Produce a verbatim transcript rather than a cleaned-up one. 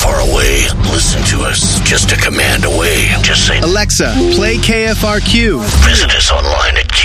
far away, listen to us just a command away. Just say, Alexa, play K F R Q. Visit us online at